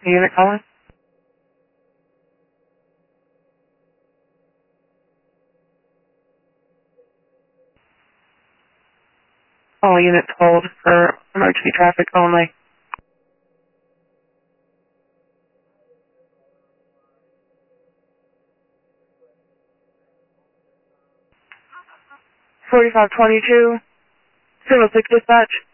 Unit calling? All units hold for emergency traffic only. $4522, 6 dispatch.